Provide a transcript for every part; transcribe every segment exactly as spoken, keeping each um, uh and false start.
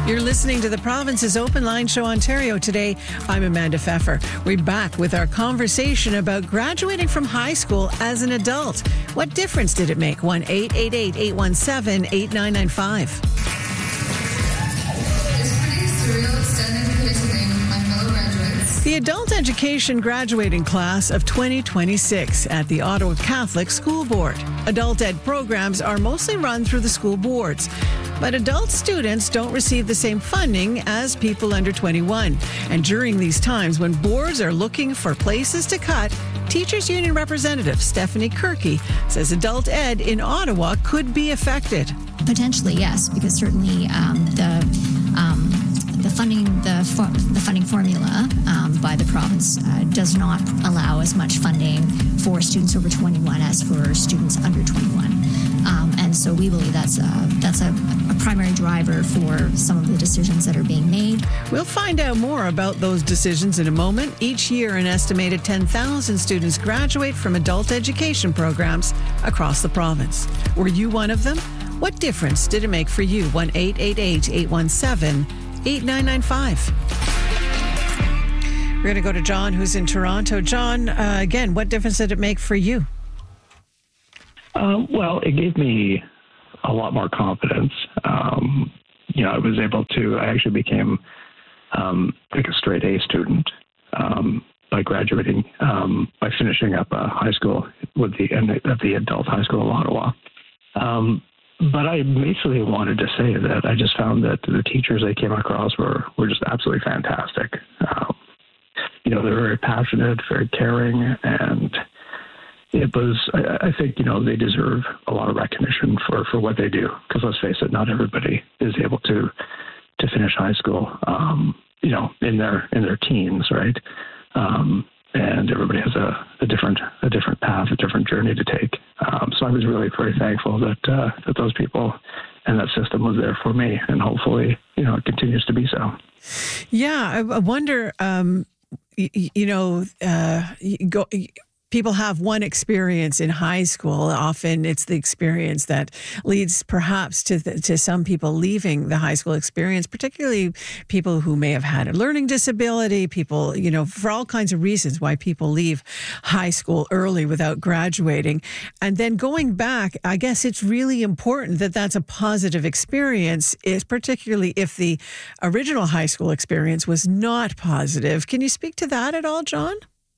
You're listening to the Province's Open Line Show Ontario today. I'm Amanda Pfeffer. We're back with our conversation about graduating from high school as an adult. What difference did it make? one eight eight eight, eight one seven, eight nine nine five. It's pretty surreal standing here today with my fellow graduates. The adult education graduating class of twenty twenty-six at the Ottawa Catholic School Board. Adult ed programs are mostly run through the school boards, but adult students don't receive the same funding as people under twenty-one. And during these times when boards are looking for places to cut, Teachers Union Representative Stephanie Kirky says adult ed in Ottawa could be affected. Potentially, yes, because certainly um, the um, the funding the for, the funding formula um, by the province uh, does not allow as much funding for students over twenty-one as for students under twenty-one. Um, and so we believe that's a, that's a, a primary driver for some of the decisions that are being made. We'll find out more about those decisions in a moment. Each year, an estimated ten thousand students graduate from adult education programs across the province. Were you one of them? What difference did it make for you? one eight eight eight, eight one seven, eight nine nine five. We're going to go to John, who's in Toronto. John, uh, again, what difference did it make for you? Um, well, it gave me a lot more confidence. Um, you know, I was able to, I actually became um, like a straight A student um, by graduating, um, by finishing up uh, high school with the, at the adult high school of Ottawa. Um, but I basically wanted to say that I just found that the teachers I came across were, were just absolutely fantastic. Um, you know, they're very passionate, very caring, and it was, I, I think, you know, they deserve a lot of recognition for, for what they do. Because let's face it, not everybody is able to to finish high school, um, you know, in their in their teens, right? Um, and everybody has a, a different a different path, a different journey to take. Um, so I was really very thankful that uh, that those people and that system was there for me, and hopefully, you know, it continues to be so. Yeah, I, I wonder, um, you, you know, uh, you go. You, People have one experience in high school. Often it's the experience that leads perhaps to the, to some people leaving the high school experience, particularly people who may have had a learning disability, people, you know, for all kinds of reasons why people leave high school early without graduating. And then going back, I guess it's really important that that's a positive experience, is particularly if the original high school experience was not positive. Can you speak to that at all, John?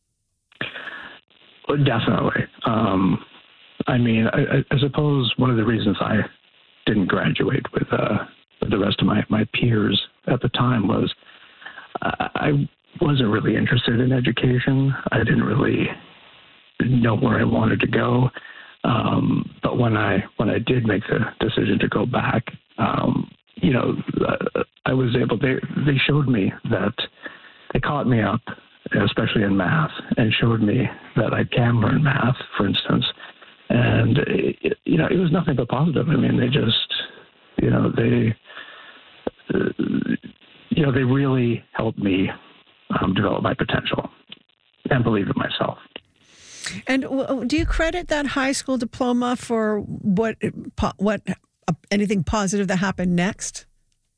Well, definitely. Um, I mean, I, I suppose one of the reasons I didn't graduate with, uh, with the rest of my, my peers at the time was I, I wasn't really interested in education. I didn't really know where I wanted to go. Um, but when I when I did make the decision to go back, um, you know, I was able. They they showed me that they caught me up, especially in math, and showed me that I can learn math, for instance. And, it, you know, it was nothing but positive. I mean, they just, you know, they, uh, you know, they really helped me um, develop my potential and believe in myself. And do you credit that high school diploma for what, what, uh, anything positive that happened next?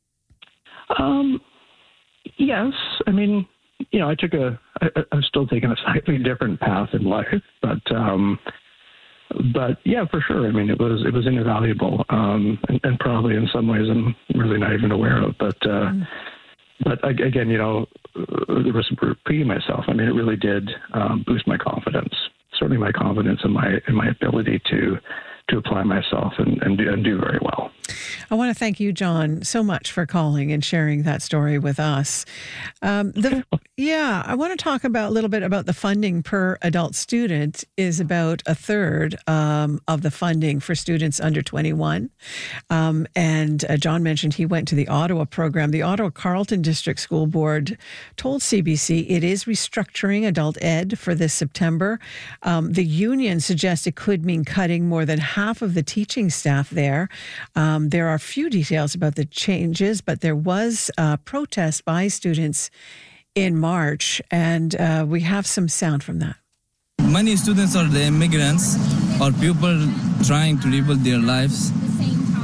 Um, yes. I mean, you know, I took a, I, I've still taken a slightly different path in life, but, um, but yeah, for sure. I mean, it was, it was invaluable, um, and, and probably in some ways I'm really not even aware of, but, uh, mm. but again, you know, the risk of repeating myself, I mean, it really did, um, boost my confidence, certainly my confidence in my, in my ability to, to apply myself and, and, do, and do very well. I want to thank you, John, so much for calling and sharing that story with us. Um, the, yeah, I want to talk about a little bit about the funding per adult student is about a third um, of the funding for students under twenty-one. Um, and uh, John mentioned he went to the Ottawa program. The Ottawa Carleton District School Board told C B C it is restructuring adult ed for this September. Um, the union suggests it could mean cutting more than half of the teaching staff there. Um, there are few details about the changes, but there was a protest by students in March, and uh, we have some sound from that. Many students are the immigrants or people trying to rebuild their lives.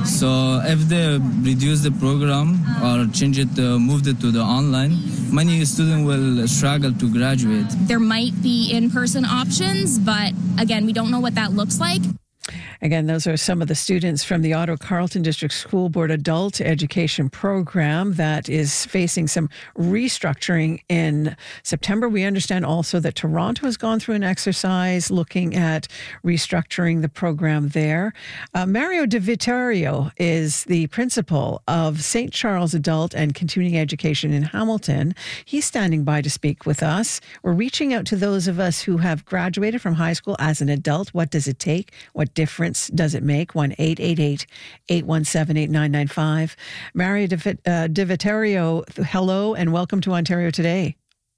So if they reduce the program or change it, uh, move it to the online, many students will struggle to graduate. There might be in-person options, but again, we don't know what that looks like. Again, those are some of the students from the Ottawa Carleton District School Board Adult Education Program that is facing some restructuring in September. We understand also that Toronto has gone through an exercise looking at restructuring the program there. Uh, Mario De Vittorio is the principal of Saint Charles Adult and Continuing Education in Hamilton. He's standing by to speak with us. We're reaching out to those of us who have graduated from high school as an adult. What does it take? What difference does it make? one eight eight eight, eight one seven, eight nine nine five. Mario De, uh, De Vittorio, hello and welcome to Ontario Today.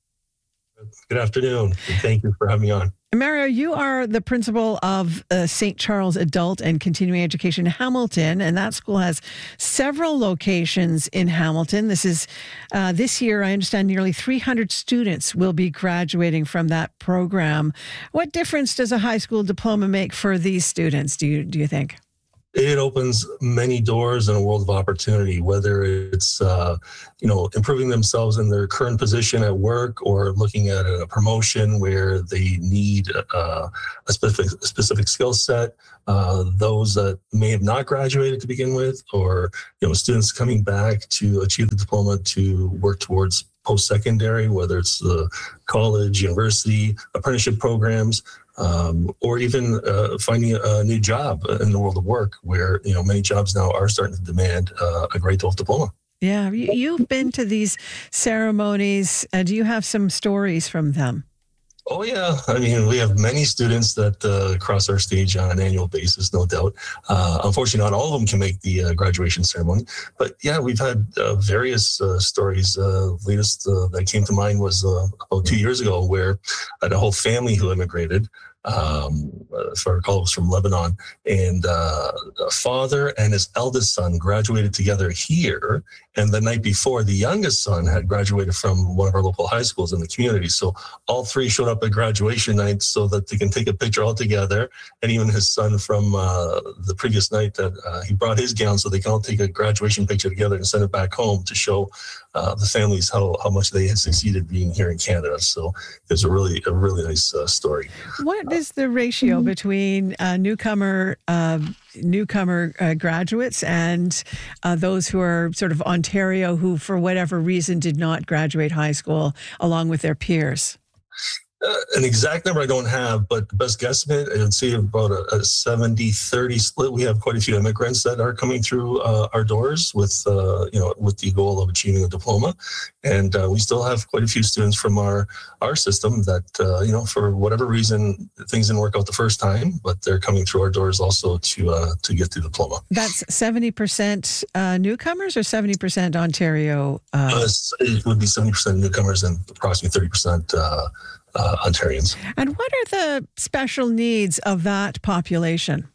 Good afternoon. And thank you for having me on. Mario, you are the principal of uh, Saint Charles Adult and Continuing Education in Hamilton, and that school has several locations in Hamilton. This is uh, this year, I understand, nearly three hundred students will be graduating from that program. What difference does a high school diploma make for these students, do you, do you think? It opens many doors in a world of opportunity, whether it's, uh, you know, improving themselves in their current position at work or looking at a promotion where they need uh, a specific, specific skill set. Uh, those that may have not graduated to begin with, or, you know, students coming back to achieve the diploma to work towards post-secondary, whether it's the college, university, apprenticeship programs, um, or even uh, finding a new job in the world of work where, you know, many jobs now are starting to demand uh, a grade twelve diploma. Yeah, you've been to these ceremonies. Uh, do you have some stories from them? Oh, yeah. I mean, we have many students that uh, cross our stage on an annual basis, no doubt. Uh, unfortunately, not all of them can make the uh, graduation ceremony. But yeah, we've had uh, various uh, stories. Uh, latest uh, that came to mind was uh, about two years ago where I had a whole family who immigrated. Um, if I recall, it was from Lebanon, and uh, a father and his eldest son graduated together here. And the night before, the youngest son had graduated from one of our local high schools in the community. So all three showed up at graduation night so that they can take a picture all together. And even his son from uh, the previous night, that uh, he brought his gown so they can all take a graduation picture together and send it back home to show uh, the families how, how much they had succeeded being here in Canada. So it's a really, a really nice uh, story. What is the ratio between uh, newcomer uh, newcomer uh, graduates and uh, those who are sort of Ontario who, for whatever reason, did not graduate high school along with their peers? Uh, an exact number I don't have, but the best guesstimate, I would say about a, a seventy thirty split. We have quite a few immigrants that are coming through uh, our doors with, uh, you know, with the goal of achieving a diploma. And uh, we still have quite a few students from our, our system that, uh, you know, for whatever reason, things didn't work out the first time, but they're coming through our doors also to uh, to get the diploma. That's seventy percent uh, newcomers or seventy percent Ontario? Uh... Uh, it would be seventy percent newcomers and approximately thirty percent uh, uh, Ontarians. And what are the special needs of that population?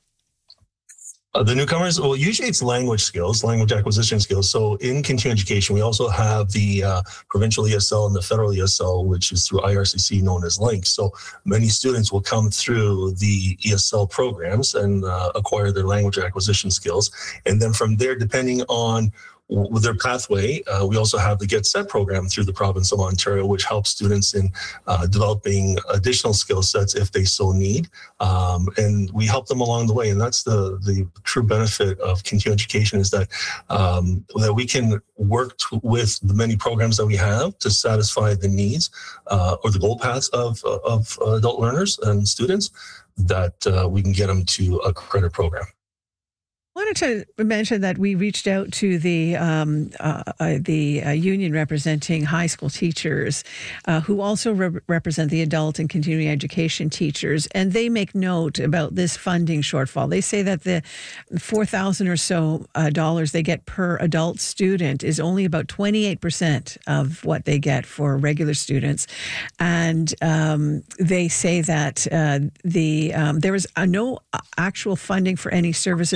Uh, the newcomers, well, usually it's language skills, language acquisition skills. So in continuing education, we also have the uh, provincial E S L and the federal E S L, which is through I R C C known as LINC. So many students will come through the E S L programs and uh, acquire their language acquisition skills. And then from there, depending on with their pathway, uh, we also have the Get Set program through the province of Ontario, which helps students in uh, developing additional skill sets if they so need. Um, and we help them along the way. And that's the, the true benefit of continuing education is that, um, that we can work to, with the many programs that we have to satisfy the needs uh, or the goal paths of, of adult learners and students that uh, we can get them to a credit program. I wanted to mention that we reached out to the um, uh, uh, the uh, union representing high school teachers uh, who also re- represent the adult and continuing education teachers, and they make note about this funding shortfall. They say that the four thousand dollars or so uh, dollars they get per adult student is only about twenty-eight percent of what they get for regular students. And um, they say that uh, the um, there is uh, no actual funding for any services or support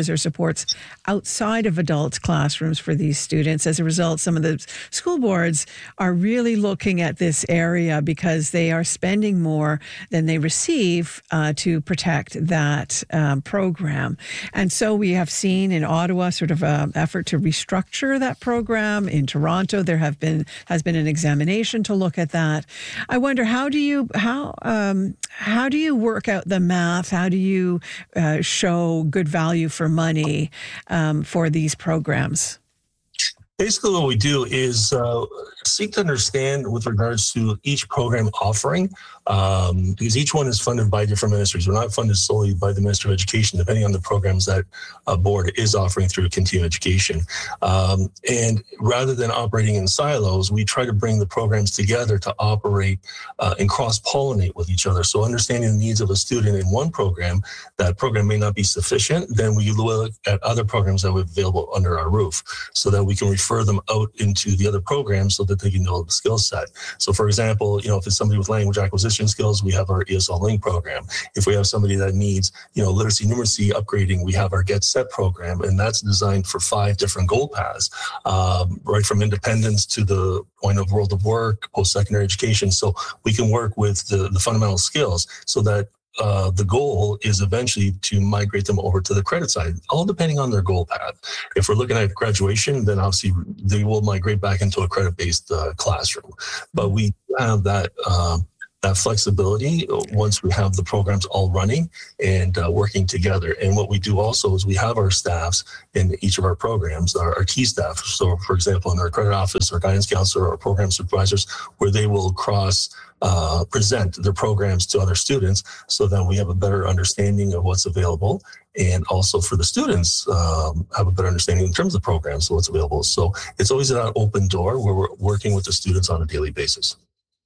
supports outside of adult classrooms for these students. As a result, some of the school boards are really looking at this area because they are spending more than they receive uh, to protect that um, program. And so we have seen in Ottawa sort of an effort to restructure that program. In Toronto, there have been has been an examination to look at that. I wonder, how do you how um, how do you work out the math? How do you uh, show good value for money um, for these programs? Basically, what we do is uh, seek to understand with regards to each program offering, um, because each one is funded by different ministries. We're not funded solely by the Ministry of Education, depending on the programs that a board is offering through continuing education. Um, and rather than operating in silos, we try to bring the programs together to operate uh, and cross-pollinate with each other. So understanding the needs of a student in one program, that program may not be sufficient, then we look at other programs that are available under our roof so that we can refer them out into the other programs so that they can develop the skill set. So for example, you know, if it's somebody with language acquisition skills, we have our E S L Link program. If we have somebody that needs, you know, literacy numeracy upgrading, we have our Get Set program, and that's designed for five different goal paths, um, right from independence to the point of world of work, post-secondary education. So we can work with the, the fundamental skills so that Uh, the goal is eventually to migrate them over to the credit side, all depending on their goal path. If we're looking at graduation, then obviously they will migrate back into a credit-based uh, classroom. But we have that uh, that flexibility once we have the programs all running and uh, working together. And what we do also is we have our staffs in each of our programs, our, our key staff. So for example, in our credit office, our guidance counselor, our program supervisors, where they will cross Uh, present their programs to other students so that we have a better understanding of what's available, and also for the students um, have a better understanding in terms of programs, so what's available. So it's always that open door where we're working with the students on a daily basis.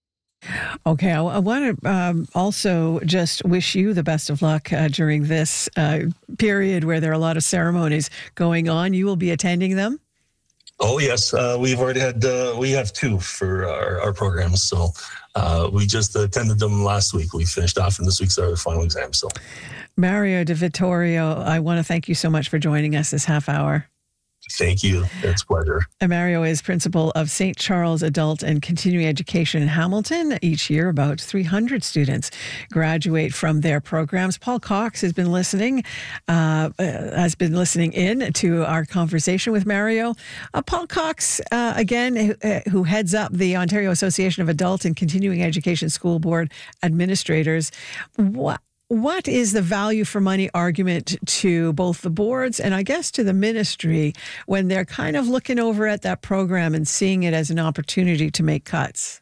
Okay, I, I want to um, also just wish you the best of luck uh, during this uh, period where there are a lot of ceremonies going on. You will be attending them? Oh, yes. Uh, we've already had, uh, we have two for our, our programs. So uh, we just attended them last week. We finished off, and this week's our final exam. So, Mario De Vittorio, I want to thank you so much for joining us this half hour. Thank you. It's a pleasure. Mario is principal of Saint Charles Adult and Continuing Education in Hamilton. Each year, about three hundred students graduate from their programs. Paul Cox has been listening, uh, has been listening in to our conversation with Mario. Uh, Paul Cox, uh, again, who, uh, who heads up the Ontario Association of Adult and Continuing Education School Board Administrators. What What is the value for money argument to both the boards and I guess to the ministry when they're kind of looking over at that program and seeing it as an opportunity to make cuts?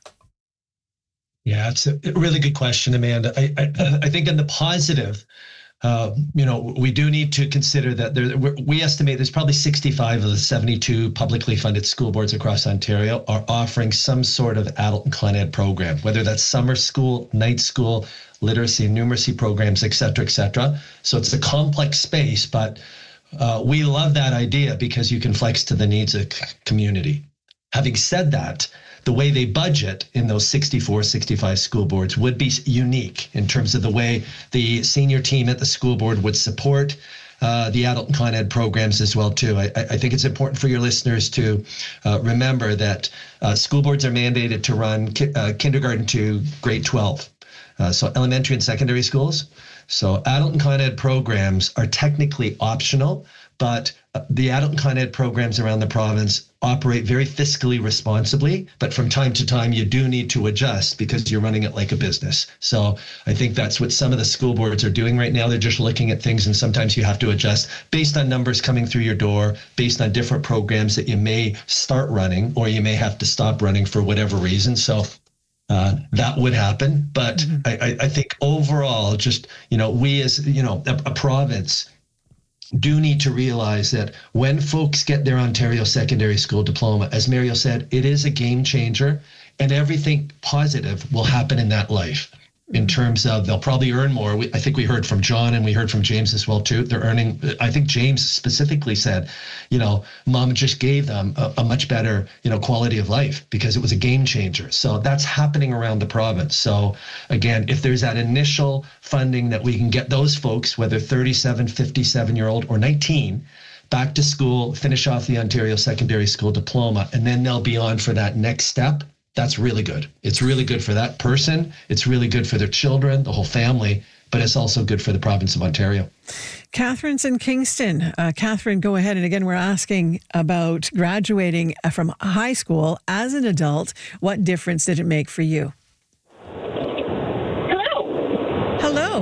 Yeah, it's a really good question, Amanda. I I, I think in the positive, uh, you know, we do need to consider that there. We estimate there's probably sixty-five of the seventy-two publicly funded school boards across Ontario are offering some sort of adult and Con Ed program, whether that's summer school, night school, literacy and numeracy programs, et cetera, et cetera. So it's a complex space, but uh, we love that idea because you can flex to the needs of community. Having said that, the way they budget in those sixty-four, sixty-five school boards would be unique in terms of the way the senior team at the school board would support uh, the adult and Con Ed programs as well, too. I, I think it's important for your listeners to uh, remember that uh, school boards are mandated to run ki- uh, kindergarten to grade twelve. Uh, so elementary and secondary schools. So adult and Con Ed programs are technically optional, but uh, the adult and Con Ed programs around the province operate very fiscally responsibly. But from time to time, you do need to adjust because you're running it like a business. So I think that's what some of the school boards are doing right now. They're just looking at things, and sometimes you have to adjust based on numbers coming through your door, based on different programs that you may start running or you may have to stop running for whatever reason. So Uh, that would happen. But mm-hmm. I, I think overall, just, you know, we as, you know, a, a province do need to realize that when folks get their Ontario secondary school diploma, as Mario said, it is a game changer, and everything positive will happen in that life. In terms of they'll probably earn more. We, I think we heard from John and we heard from James as well too. They're earning, I think James specifically said, you know, mom just gave them a, a much better, you know, quality of life because it was a game changer. So that's happening around the province. So again, if there's that initial funding that we can get those folks, whether thirty-seven, fifty-seven year old or nineteen, back to school, finish off the Ontario Secondary School Diploma, and then they'll be on for that next step. That's really good. It's really good for that person. It's really good for their children, the whole family, but it's also good for the province of Ontario. Catherine's in Kingston. Uh, Catherine, go ahead. And again, we're asking about graduating from high school as an adult. What difference did it make for you? Hello. Hello.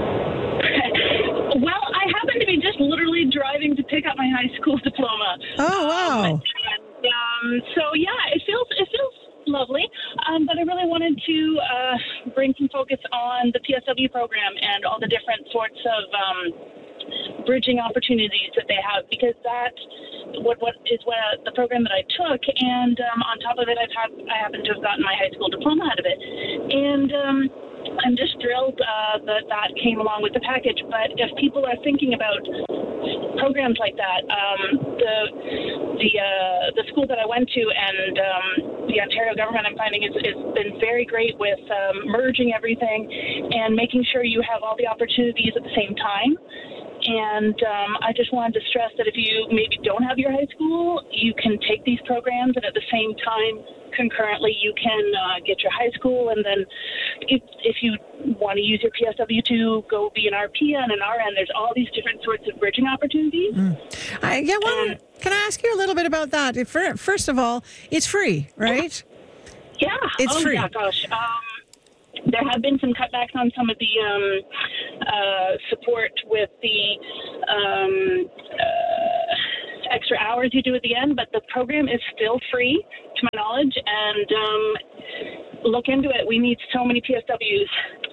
Well, I happen to be just literally driving to pick up my high school diploma. Oh, wow. Um, and, um, so, yeah, it feels it feels lovely. Um, but I really wanted to uh, bring some focus on the P S W program and all the different sorts of um, bridging opportunities that they have, because that what what is what the program that I took, and um, on top of it, I've had, I happen to have gotten my high school diploma out of it, and um, I'm just thrilled uh, that that came along with the package. But if people are thinking about programs like that, um, the the uh, the school that I went to and um, the Ontario government, I'm finding, has been very great with um, merging everything and making sure you have all the opportunities at the same time. And um, I just wanted to stress that if you maybe don't have your high school, you can take these programs, and at the same time, concurrently, you can uh, get your high school. And then if, if you want to use your P S W to go be an R P and an R N, there's all these different sorts of bridging opportunities. Mm. I, yeah, well, and, can I ask you a little bit about that? If, first of all, it's free, right? Yeah. It's oh, free. Yeah, gosh. Um, there have been some cutbacks on some of the um, uh, support with the um, uh, extra hours you do at the end, but the program is still free, to my knowledge, and um, look into it. We need so many P S Ws.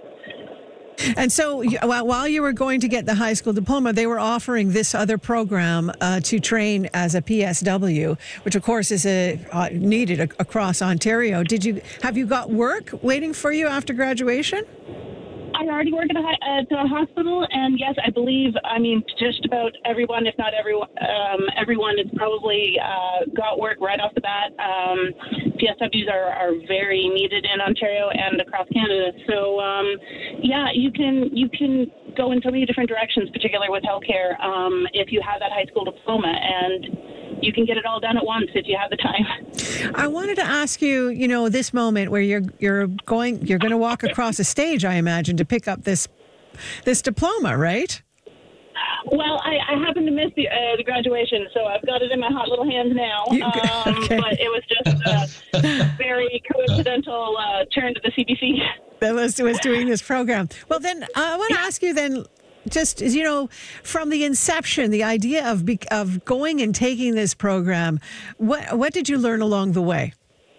And so while you were going to get the high school diploma, they were offering this other program uh, to train as a P S W, which of course is a, uh, needed a, across Ontario. Did you have you got work waiting for you after graduation? I already work at a, at a hospital, and yes, I believe, I mean, just about everyone, if not everyone, um, everyone has probably uh, got work right off the bat. Um, P S Ws are, are very needed in Ontario and across Canada. So, um, yeah, you can you can go in so many different directions, particularly with healthcare, um, if you have that high school diploma, and you can get it all done at once if you have the time. I wanted to ask you, you know, this moment where you're you're going you're going to walk across a stage, I imagine, to pick up this this diploma, right? Well, I, I happened to miss the uh, the graduation, so I've got it in my hot little hands now. You, um, okay. But it was just a very coincidental uh, turn to the C B C. That was was doing this program. Well, then uh, I want to ask you then. Just, you know, from the inception, the idea of be, of going and taking this program, what what did you learn along the way?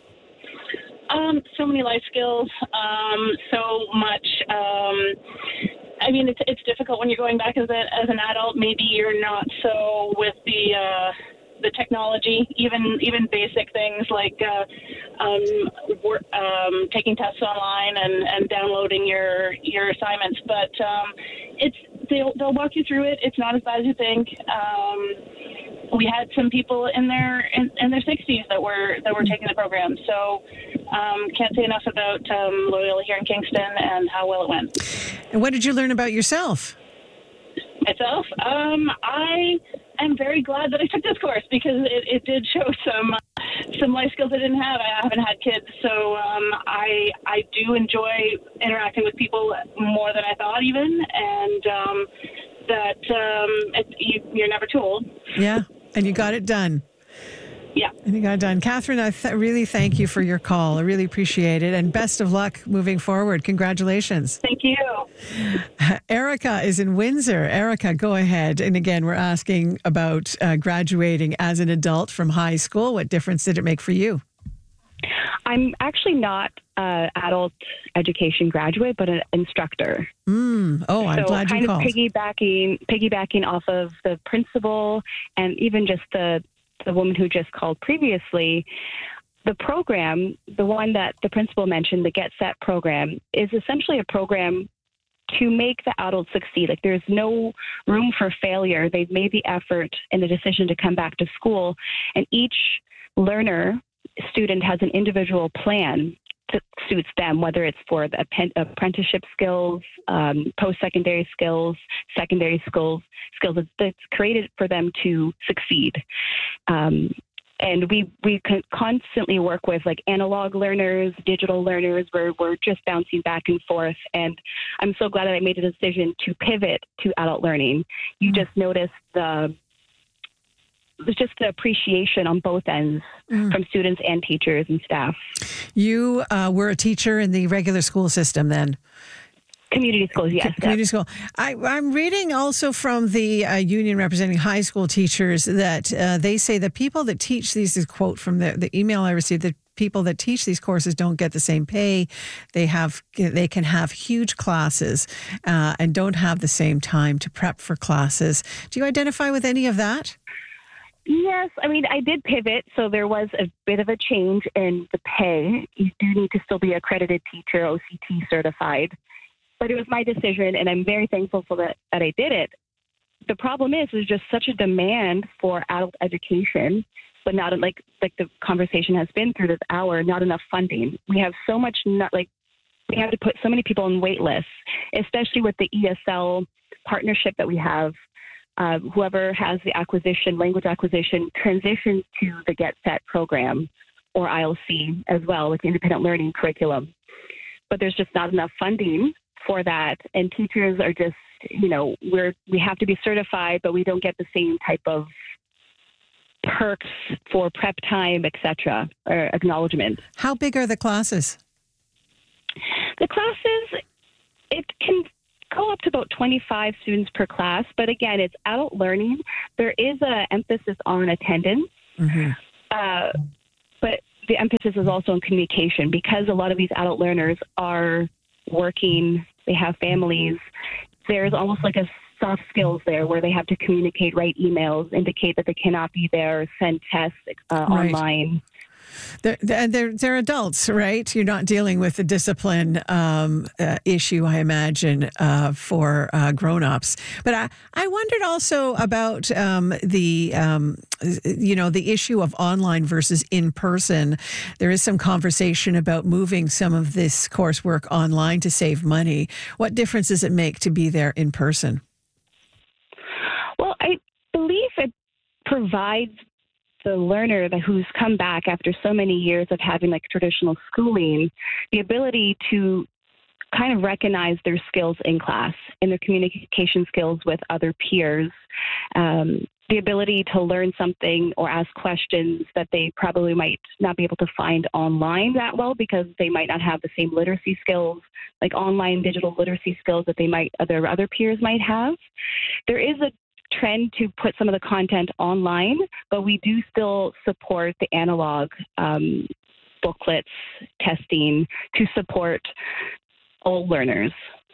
Um, so many life skills, um, so much. Um, I mean, it's it's difficult when you're going back as a, as an adult. Maybe you're not so with the uh, the technology, even even basic things like uh, um, work, um, taking tests online and, and downloading your your assignments. But um, it's they'll they'll walk you through it. It's not as bad as you think. Um, we had some people in their in, in their sixties that were that were taking the program. So um, can't say enough about um, Loyola here in Kingston and how well it went. And what did you learn about yourself? Myself, um, I am very glad that I took this course because it, it did show some some life skills I didn't have. I haven't had kids, so um, I I do enjoy interacting with people more than I thought even, and um, that um, it, you, you're never too old. Yeah, and you got it done. Yeah. And you got it done. Catherine, I th- really thank you for your call. I really appreciate it. And best of luck moving forward. Congratulations. Thank you. Erica is in Windsor. Erica, go ahead. And again, we're asking about uh, graduating as an adult from high school. What difference did it make for you? I'm actually not an adult education graduate, but an instructor. Mm. Oh, I'm so glad you kind called. of piggybacking, piggybacking off of the principal and even just the the woman who just called previously, the program, the one that the principal mentioned, the Get Set program, is essentially a program to make the adults succeed. Like there's no room for failure. They've made the effort and the decision to come back to school, and each learner, student has an individual plan suits them, whether it's for the apprenticeship skills, um, post-secondary skills, secondary skills, skills that's created for them to succeed. Um, and we we constantly work with like analog learners, digital learners, where we're just bouncing back and forth. And I'm so glad that I made a decision to pivot to adult learning. You mm-hmm. just noticed the There's just the appreciation on both ends mm. from students and teachers and staff. You uh, were a teacher in the regular school system then? Community schools, yes. Community school. I, I'm reading also from the uh, union representing high school teachers that uh, they say the people that teach these, is a quote from the, the email I received, that people that teach these courses don't get the same pay. They have, they can have huge classes uh, and don't have the same time to prep for classes. Do you identify with any of that? Yes, I mean, I did pivot, so there was a bit of a change in the pay. You do need to still be accredited teacher, O C T certified, but it was my decision, and I'm very thankful for that, that I did it. The problem is, there's just such a demand for adult education, but not like like the conversation has been through this hour, not enough funding. We have so much, not like we have to put so many people on wait lists, especially with the E S L partnership that we have. Uh, whoever has the acquisition, language acquisition, transitions to the Get Set program or I L C as well with the independent learning curriculum. But there's just not enough funding for that. And teachers are just, you know, we're, we have to be certified, but we don't get the same type of perks for prep time, et cetera, or acknowledgement. How big are the classes? The classes, it can go up to about twenty-five students per class. But again, it's adult learning. There is an emphasis on attendance. Mm-hmm. Uh, but the emphasis is also on communication because a lot of these adult learners are working, they have families. There's almost like a soft skills there where they have to communicate, write emails, indicate that they cannot be there, send tests uh, right. online. They're, they're, they're adults, right? You're not dealing with the discipline um, uh, issue, I imagine, uh, for uh, grown-ups. But I, I wondered also about um, the, um, you know, the issue of online versus in-person. There is some conversation about moving some of this coursework online to save money. What difference does it make to be there in person? Well, I believe it provides the learner that who's come back after so many years of having like traditional schooling, the ability to kind of recognize their skills in class and their communication skills with other peers, um, the ability to learn something or ask questions that they probably might not be able to find online that well because they might not have the same literacy skills, like online digital literacy skills that they might, other other peers might have. There is a trend to put some of the content online, but we do still support the analog um, booklets, testing to support all learners.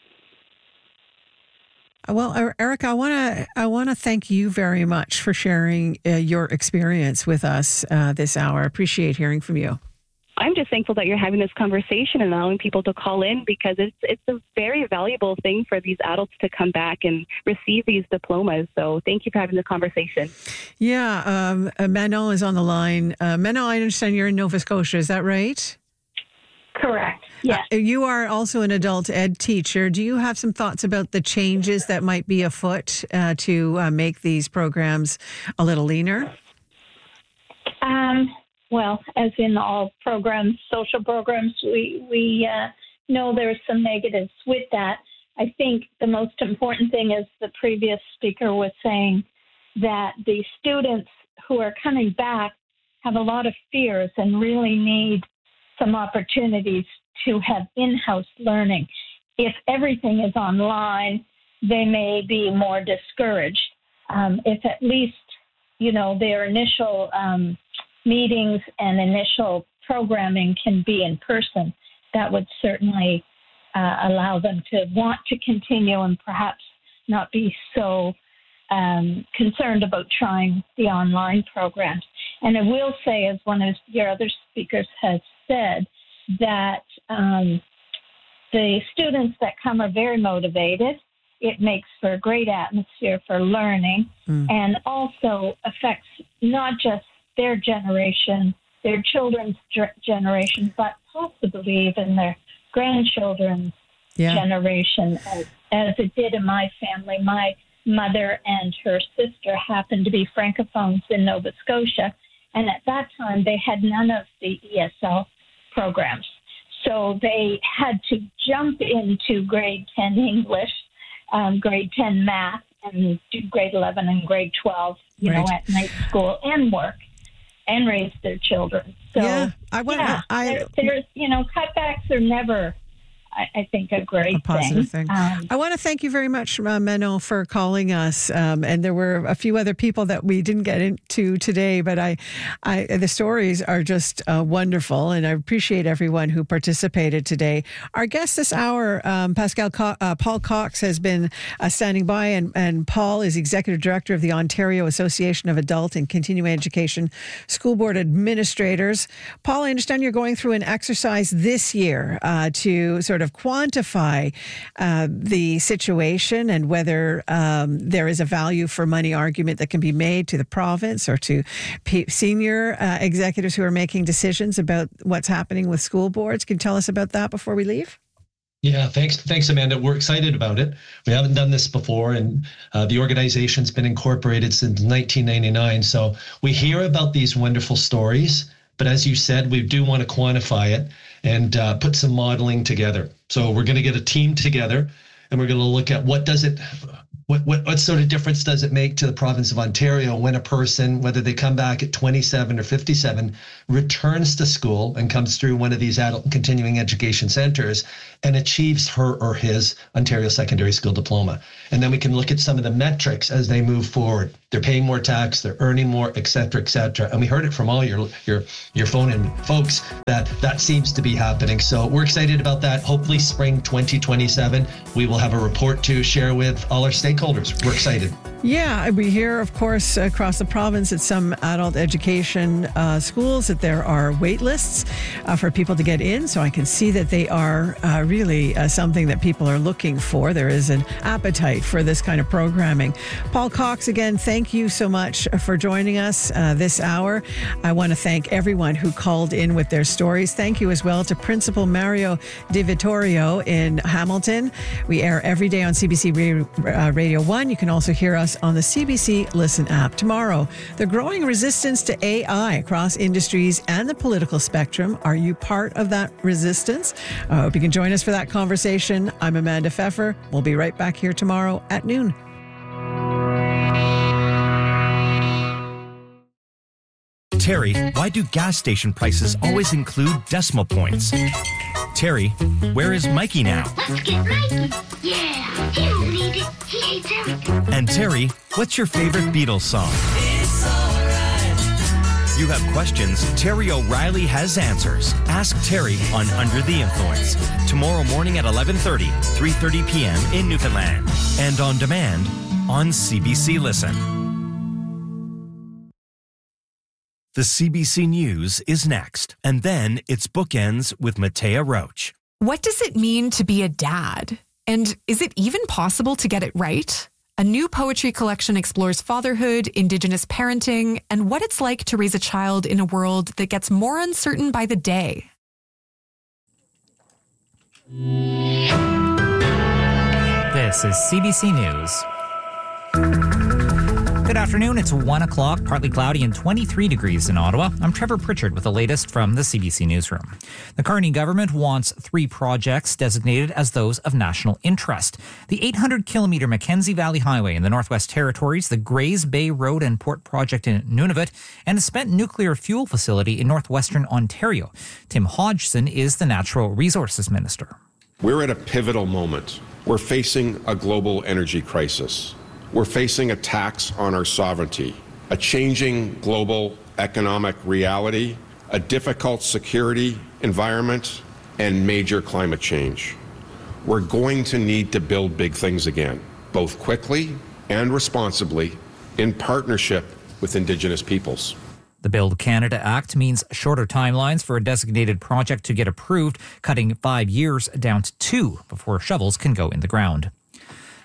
Well, Erica, I want to I want to thank you very much for sharing uh, your experience with us uh, this hour. I appreciate hearing from you. I'm just thankful that you're having this conversation and allowing people to call in because it's it's a very valuable thing for these adults to come back and receive these diplomas. So thank you for having the conversation. Yeah, um, uh, Manon is on the line. Uh, Manon, I understand you're in Nova Scotia. Is that right? Correct. Yes. Uh, you are also an adult ed teacher. Do you have some thoughts about the changes that might be afoot uh, to uh, make these programs a little leaner? Um. Well, as in all programs, social programs, we, we uh, know there's some negatives with that. I think the most important thing is the previous speaker was saying that the students who are coming back have a lot of fears and really need some opportunities to have in-house learning. If everything is online, they may be more discouraged. Um, if at least, you know, their initial um, meetings and initial programming can be in person, that would certainly uh, allow them to want to continue and perhaps not be so um, concerned about trying the online programs. And I will say, as one of your other speakers has said, that um, the students that come are very motivated. It makes for a great atmosphere for learning mm. and also affects not just their generation, their children's ger- generation, but possibly even their grandchildren's yeah. generation, as, as it did in my family. My mother and her sister happened to be Francophones in Nova Scotia, and at that time they had none of the E S L programs. So they had to jump into grade ten English, um, grade ten math, and do grade eleven and grade twelve, you right. know, at night school and work and raise their children. So, yeah, I want. Yeah, I, there, there's, you know, cutbacks are never, I, I think, a great a positive thing. thing. Um, I want to thank you very much, uh, Menno, for calling us. Um, and there were a few other people that we didn't get into today, but I, I the stories are just uh, wonderful, and I appreciate everyone who participated today. Our guest this hour, um, Pascal Co- uh, Paul Cox, has been uh, standing by, and, and Paul is Executive Director of the Ontario Association of Adult and Continuing Education School Board Administrators. Paul, I understand you're going through an exercise this year uh, to sort of quantify uh, the situation and whether um, there is a value for money argument that can be made to the province or to p- senior uh, executives who are making decisions about what's happening with school boards. Can you tell us about that before we leave? Yeah, thanks, thanks, Amanda. We're excited about it. We haven't done this before, and uh, the organization's been incorporated since nineteen ninety-nine. So we hear about these wonderful stories, but as you said, we do want to quantify it and uh, put some modeling together. So we're going to get a team together, and we're going to look at what does it, what, what what sort of difference does it make to the province of Ontario when a person, whether they come back at twenty-seven or fifty-seven, returns to school and comes through one of these adult and continuing education centers and achieves her or his Ontario secondary school diploma. And then we can look at some of the metrics as they move forward. They're paying more tax, they're earning more, et cetera, et cetera. And we heard it from all your your your phone in folks that that seems to be happening. So we're excited about that. Hopefully spring twenty twenty-seven, we will have a report to share with all our stakeholders. We're excited. Yeah, we hear, of course, across the province at some adult education uh, schools that there are wait lists uh, for people to get in. So I can see that they are uh, really uh, something that people are looking for. There is an appetite for this kind of programming. Paul Cox, again, thank you so much for joining us uh, this hour. I want to thank everyone who called in with their stories. Thank you as well to Principal Mario Di Vittorio in Hamilton. We air every day on C B C Radio one. You can also hear us on the C B C Listen app. Tomorrow, the growing resistance to A I across industries and the political spectrum. Are you part of that resistance? I hope you can join us for that conversation. I'm Amanda Pfeffer. We'll be right back here tomorrow at noon. Terry, why do gas station prices always include decimal points? Terry, where is Mikey now? Let's get Mikey. Yeah, he don't need it. He hates everything. And Terry, what's your favorite Beatles song? It's alright. You have questions, Terry O'Reilly has answers. Ask Terry on Under the Influence. Tomorrow morning at eleven thirty, three thirty p.m. in Newfoundland. And on demand on C B C Listen. The C B C News is next, and then it's Bookends with Matea Roach. What does it mean to be a dad? And is it even possible to get it right? A new poetry collection explores fatherhood, Indigenous parenting, and what it's like to raise a child in a world that gets more uncertain by the day. This is C B C News. Good afternoon. It's one o'clock, partly cloudy and twenty-three degrees in Ottawa. I'm Trevor Pritchard with the latest from the C B C Newsroom. The Carney government wants three projects designated as those of national interest. The eight hundred kilometre Mackenzie Valley Highway in the Northwest Territories, the Grays Bay Road and Port Project in Nunavut, and a spent nuclear fuel facility in northwestern Ontario. Tim Hodgson is the Natural Resources Minister. We're at a pivotal moment. We're facing a global energy crisis. We're facing attacks on our sovereignty, a changing global economic reality, a difficult security environment, and major climate change. We're going to need to build big things again, both quickly and responsibly, in partnership with Indigenous peoples. The Build Canada Act means shorter timelines for a designated project to get approved, cutting five years down to two before shovels can go in the ground.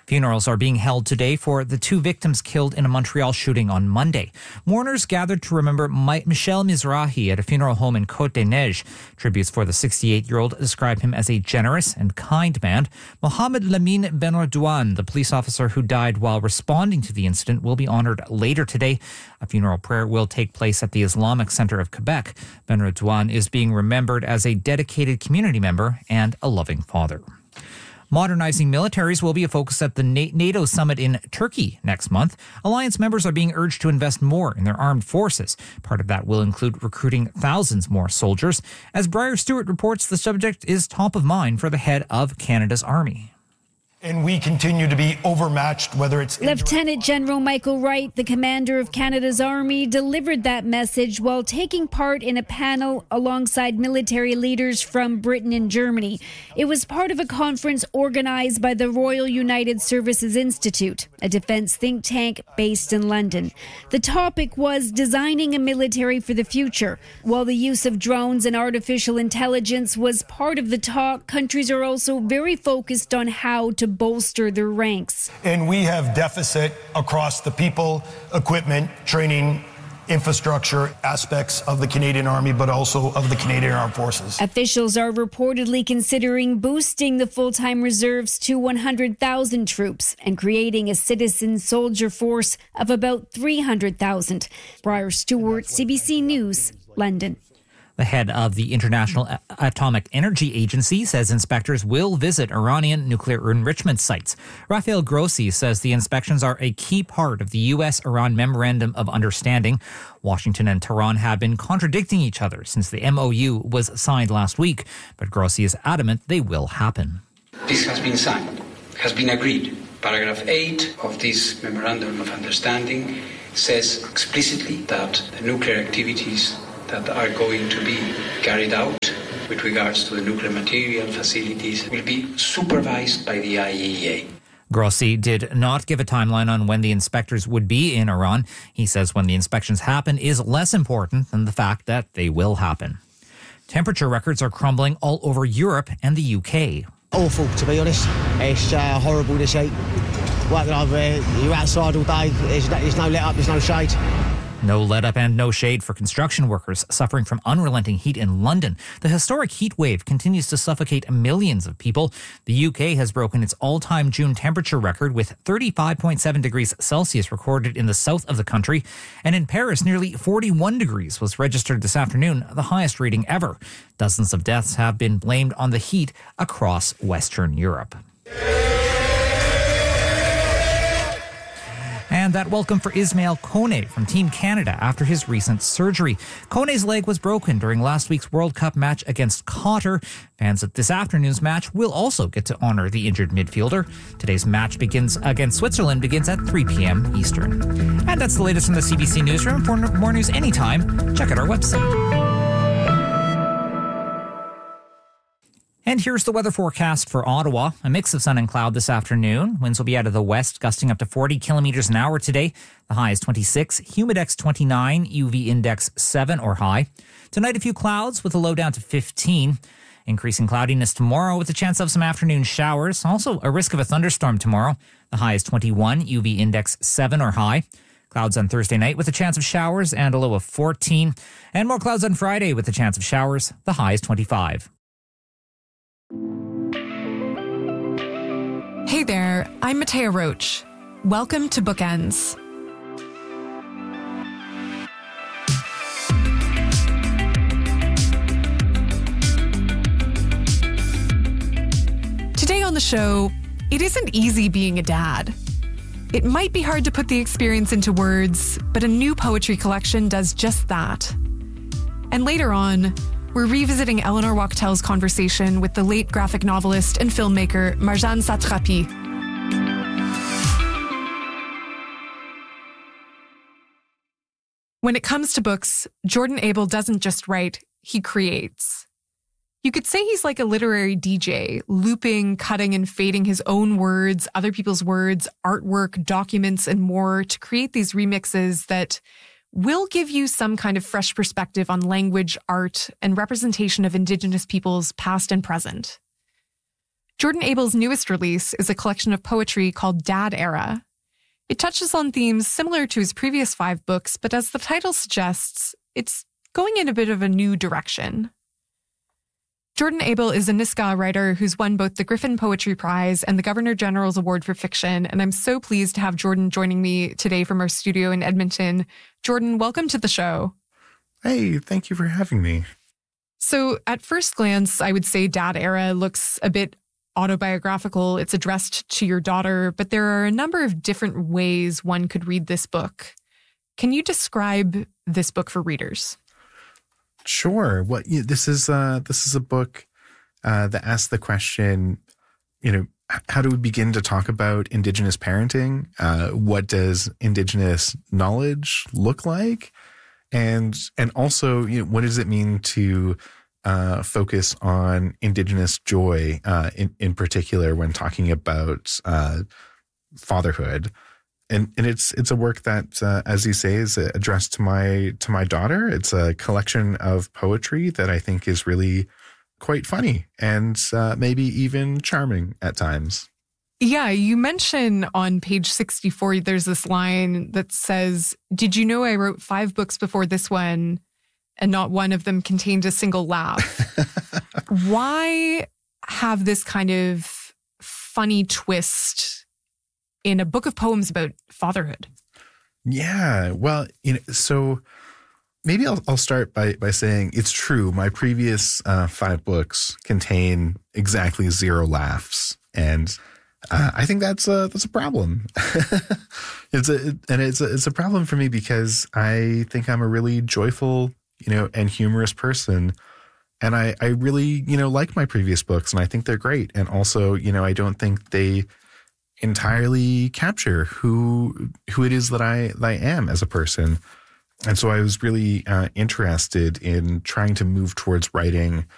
Funerals are being held today for the two victims killed in a Montreal shooting on Monday. Mourners gathered to remember Michel Mizrahi at a funeral home in Côte-des-Neiges. Tributes for the sixty-eight-year-old describe him as a generous and kind man. Mohamed Lamine Benrodouane, the police officer who died while responding to the incident, will be honored later today. A funeral prayer will take place at the Islamic Center of Quebec. Benrodouane is being remembered as a dedicated community member and a loving father. Modernizing militaries will be a focus at the NATO summit in Turkey next month. Alliance members are being urged to invest more in their armed forces. Part of that will include recruiting thousands more soldiers. As Briar Stewart reports, the subject is top of mind for the head of Canada's Army. And we continue to be overmatched, whether it's... Lieutenant General Michael Wright, the commander of Canada's Army, delivered that message while taking part in a panel alongside military leaders from Britain and Germany. It was part of a conference organized by the Royal United Services Institute, a defense think tank based in London. The topic was designing a military for the future. While the use of drones and artificial intelligence was part of the talk, countries are also very focused on how to bolster their ranks. And we have deficit across the people, equipment, training, infrastructure aspects of the Canadian Army, but also of the Canadian Armed Forces. Officials are reportedly considering boosting the full-time reserves to one hundred thousand troops and creating a citizen soldier force of about three hundred thousand. Briar Stewart, C B C News, London. The head of the International Atomic Energy Agency says inspectors will visit Iranian nuclear enrichment sites. Rafael Grossi says the inspections are a key part of the U S Iran Memorandum of Understanding. Washington and Tehran have been contradicting each other since the M O U was signed last week, but Grossi is adamant they will happen. This has been signed, has been agreed. Paragraph eight of this Memorandum of Understanding says explicitly that the nuclear activities that are going to be carried out with regards to the nuclear material facilities will be supervised by the I A E A. Grossi did not give a timeline on when the inspectors would be in Iran. He says when the inspections happen is less important than the fact that they will happen. Temperature records are crumbling all over Europe and the U K. Awful, to be honest. It's uh, horrible this heat. Working over here, you're outside all day, there's no, there's no let up, there's no shade. No let up and no shade for construction workers suffering from unrelenting heat in London. The historic heat wave continues to suffocate millions of people. The U K has broken its all-time June temperature record with thirty-five point seven degrees Celsius recorded in the south of the country. And in Paris, nearly forty-one degrees was registered this afternoon, the highest reading ever. Dozens of deaths have been blamed on the heat across Western Europe. And that welcome for Ismail Kone from Team Canada after his recent surgery. Kone's leg was broken during last week's World Cup match against Qatar. Fans at this afternoon's match will also get to honor the injured midfielder. Today's match begins against Switzerland begins at three p.m. Eastern. And that's the latest from the C B C Newsroom. For more news anytime, check out our website. And here's the weather forecast for Ottawa. A mix of sun and cloud this afternoon. Winds will be out of the west, gusting up to forty kilometers an hour today. The high is twenty-six, humidex twenty-nine, U V index seven or high. Tonight, a few clouds with a low down to fifteen. Increasing cloudiness tomorrow with a chance of some afternoon showers. Also, a risk of a thunderstorm tomorrow. The high is twenty-one, U V index seven or high. Clouds on Thursday night with a chance of showers and a low of fourteen. And more clouds on Friday with a chance of showers. The high is twenty-five. Hey there, I'm Matea Roach. Welcome to Bookends. Today on the show, it isn't easy being a dad. It might be hard to put the experience into words, but a new poetry collection does just that. And later on, we're revisiting Eleanor Wachtel's conversation with the late graphic novelist and filmmaker Marjane Satrapi. When it comes to books, Jordan Abel doesn't just write, he creates. You could say he's like a literary D J, looping, cutting, and fading his own words, other people's words, artwork, documents, and more to create these remixes that will give you some kind of fresh perspective on language, art, and representation of Indigenous peoples past and present. Jordan Abel's newest release is a collection of poetry called Dad Era. It touches on themes similar to his previous five books, but as the title suggests, it's going in a bit of a new direction. Jordan Abel is a Nisga'a writer who's won both the Griffin Poetry Prize and the Governor General's Award for Fiction, and I'm so pleased to have Jordan joining me today from our studio in Edmonton. Jordan, welcome to the show. Hey, thank you for having me. So at first glance, I would say Dad Era looks a bit autobiographical. It's addressed to your daughter, but there are a number of different ways one could read this book. Can you describe this book for readers? Sure. What well, this is uh, this is a book uh, that asks the question, you know, how do we begin to talk about Indigenous parenting? Uh, what does Indigenous knowledge look like? And and also, you know, what does it mean to uh, focus on Indigenous joy uh, in, in particular when talking about uh, fatherhood? And and it's it's a work that, uh, as you say, is addressed to my to my daughter. It's a collection of poetry that I think is really quite funny and uh, maybe even charming at times. Yeah, you mention on page sixty-four, there's this line that says, "Did you know I wrote five books before this one, and not one of them contained a single laugh?" Why have this kind of funny twist in a book of poems about fatherhood? Yeah, well, you know, so maybe I'll, I'll start by, by saying it's true. My previous uh, five books contain exactly zero laughs. And uh, I think that's a, that's a problem. it's a, and it's a, it's a problem for me because I think I'm a really joyful, you know, and humorous person. And I, I really, you know, like my previous books and I think they're great. And also, you know, I don't think they entirely capture who who it is that I that I am as a person. And so I was really uh, interested in trying to move towards writing